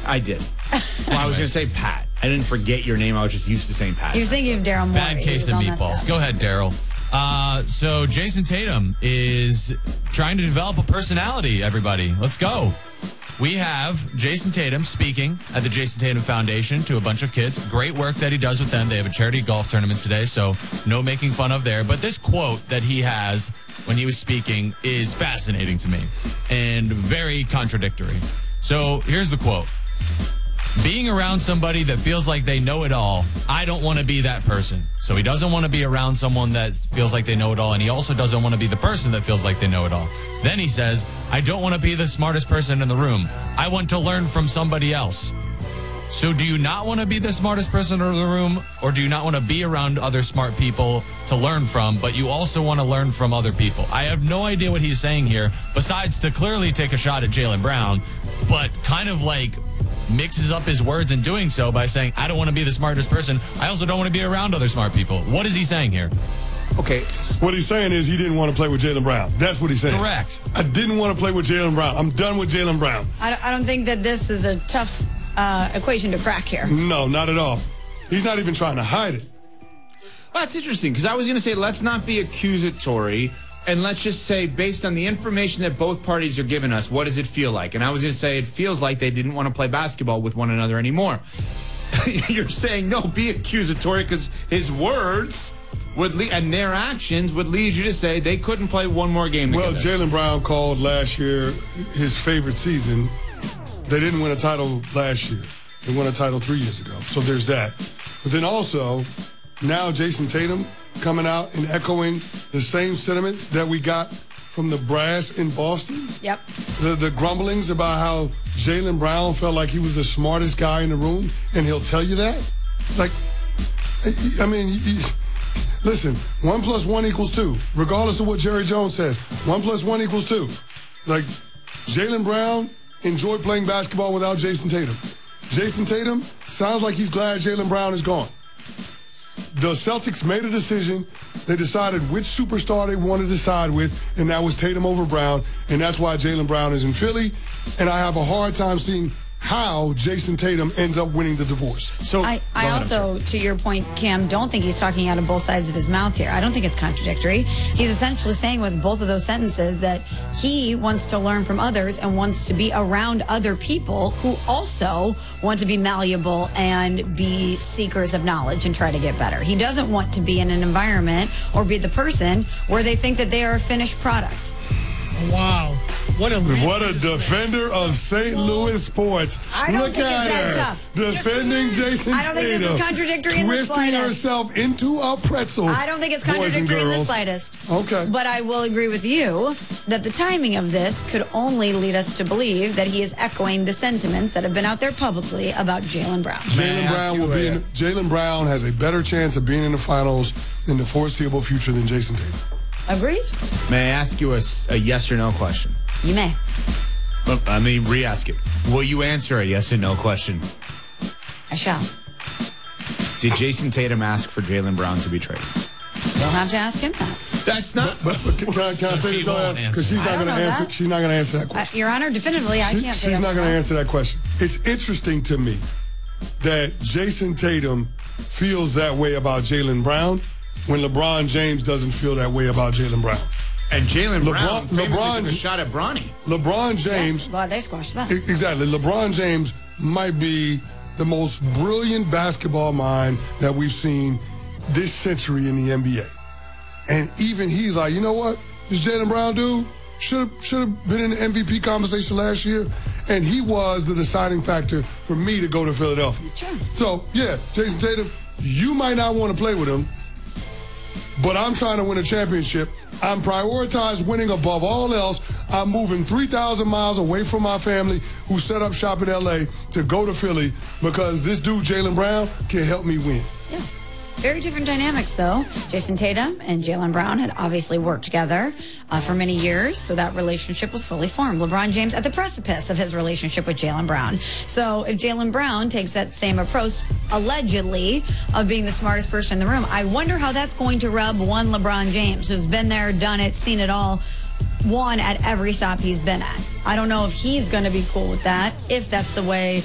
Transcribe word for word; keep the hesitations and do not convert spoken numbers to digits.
I did. Well, I was going to say Pat. I didn't forget your name. I was just used to saying Pat. He was thinking of Daryl Morey. Bad case of meatballs. Go ahead, Daryl. Uh, so Jason Tatum is trying to develop a personality, everybody. Let's go. We have Jason Tatum speaking at the Jason Tatum Foundation to a bunch of kids. Great work that he does with them. They have a charity golf tournament today, so no making fun of there. But this quote that he has when he was speaking is fascinating to me and very contradictory. So here's the quote. Being around somebody that feels like they know it all, I don't want to be that person. So he doesn't want to be around someone that feels like they know it all, and he also doesn't want to be the person that feels like they know it all. Then he says, I don't want to be the smartest person in the room. I want to learn from somebody else. So do you not want to be the smartest person in the room, or do you not want to be around other smart people to learn from, but you also want to learn from other people? I have no idea what he's saying here, besides to clearly take a shot at Jaylen Brown, but kind of like mixes up his words in doing so by saying, I don't want to be the smartest person. I also don't want to be around other smart people. What is he saying here? Okay. What he's saying is he didn't want to play with Jaylen Brown. That's what he's saying. Correct. I didn't want to play with Jaylen Brown. I'm done with Jaylen Brown. I don't, I don't think that this is a tough uh, equation to crack here. No, not at all. He's not even trying to hide it. Well, that's interesting, because I was going to say, let's not be accusatory, and let's just say, based on the information that both parties are giving us, what does it feel like? And I was going to say, it feels like they didn't want to play basketball with one another anymore. You're saying, no, be accusatory, because his words would lead, and their actions would lead you to say they couldn't play one more game together. Well, Jaylen Brown called last year his favorite season. They didn't win a title last year. They won a title three years ago. So there's that. But then also, now Jason Tatum coming out and echoing the same sentiments that we got from the brass in Boston. Yep. The the grumblings about how Jaylen Brown felt like he was the smartest guy in the room, and he'll tell you that. Like, I mean, listen, one plus one equals two, regardless of what Jerry Jones says. One plus one equals two. Like, Jaylen Brown enjoyed playing basketball without Jason Tatum. Jason Tatum sounds like he's glad Jaylen Brown is gone. The Celtics made a decision. They decided which superstar they wanted to side with, and that was Tatum over Brown, and that's why Jaylen Brown is in Philly. And I have a hard time seeing how Jason Tatum ends up winning the divorce. So I, I also, to your point, Cam, don't think he's talking out of both sides of his mouth here. I don't think it's contradictory. He's essentially saying with both of those sentences that he wants to learn from others and wants to be around other people who also want to be malleable and be seekers of knowledge and try to get better. He doesn't want to be in an environment or be the person where they think that they are a finished product. Wow. What a what a defender of Saint Louis sports. I don't Look think at it's that her tough. defending Jason Tatum. I don't think this is contradictory in the twisting slightest. herself into a pretzel. I don't think it's boys and contradictory in the girls. slightest. Okay. But I will agree with you that the timing of this could only lead us to believe that he is echoing the sentiments that have been out there publicly about Jaylen Brown. Jaylen Brown will be in, Jaylen Brown has a better chance of being in the finals in the foreseeable future than Jason Tatum. Agreed? May I ask you a, a yes or no question? You may. Well, let me re-ask it. Will you answer a yes or no question? I shall. Did Jason Tatum ask for Jaylen Brown to be traded? You'll have to ask him that. That's not. But, but can, I, can I say she this? won't answer. Because she's I not don't going to know answer. that. She's not going to answer that Uh, question. Your Honor, definitively, I She- can't say she's yes not or going to no. answer that question. It's interesting to me that Jason Tatum feels that way about Jaylen Brown when LeBron James doesn't feel that way about Jaylen Brown. And Jaylen LeBron- Brown famously LeBron- took a shot at Bronny. LeBron James, Yes, well, they squashed that. e- exactly. LeBron James might be the most brilliant basketball mind that we've seen this century in the N B A. And even he's like, you know what? This Jaylen Brown dude should have should have been in the M V P conversation last year, and he was the deciding factor for me to go to Philadelphia. Sure. So yeah, Jason Tatum, you might not want to play with him, but I'm trying to win a championship. I'm prioritized winning above all else. I'm moving three thousand miles away from my family who set up shop in L A to go to Philly because this dude, Jaylen Brown, can help me win. Yeah. Very different dynamics, though. Jason Tatum and Jaylen Brown had obviously worked together uh, for many years, so that relationship was fully formed. LeBron James at the precipice of his relationship with Jaylen Brown. So if Jaylen Brown takes that same approach, allegedly, of being the smartest person in the room, I wonder how that's going to rub one LeBron James, who's been there, done it, seen it all, won at every stop he's been at. I don't know if he's going to be cool with that, if that's the way